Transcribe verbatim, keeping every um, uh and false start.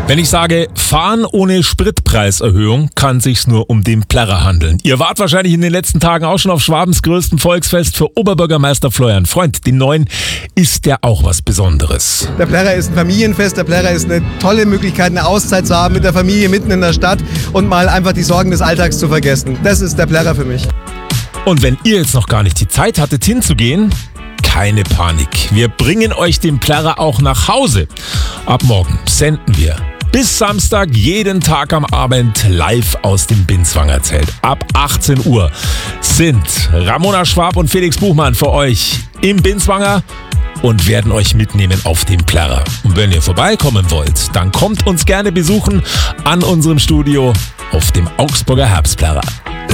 Wenn ich sage, fahren ohne Spritpreiserhöhung, kann sich's nur um den Plärrer handeln. Ihr wart wahrscheinlich in den letzten Tagen auch schon auf Schwabens größtem Volksfest für Oberbürgermeister Florian Freund. Den neuen ist der auch was Besonderes. Der Plärrer ist ein Familienfest, der Plärrer ist eine tolle Möglichkeit, eine Auszeit zu haben mit der Familie mitten in der Stadt und mal einfach die Sorgen des Alltags zu vergessen. Das ist der Plärrer für mich. Und wenn ihr jetzt noch gar nicht die Zeit hattet hinzugehen, keine Panik. Wir bringen euch den Plärrer auch nach Hause. Ab morgen senden wir bis Samstag jeden Tag am Abend live aus dem Binswanger Zelt. Ab achtzehn Uhr sind Ramona Schwab und Felix Buchmann für euch im Binswanger und werden euch mitnehmen auf den Plärrer. Und wenn ihr vorbeikommen wollt, dann kommt uns gerne besuchen an unserem Studio auf dem Augsburger Herbstplärrer.